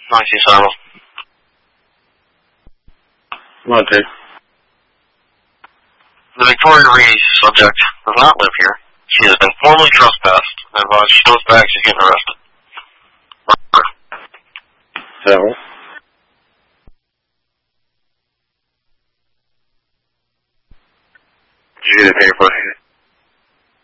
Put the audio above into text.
19 Okay. The Victoria Reese subject does not live here. She has been formally trespassed, and when she goes back, she's getting arrested. So? Did you get a paper?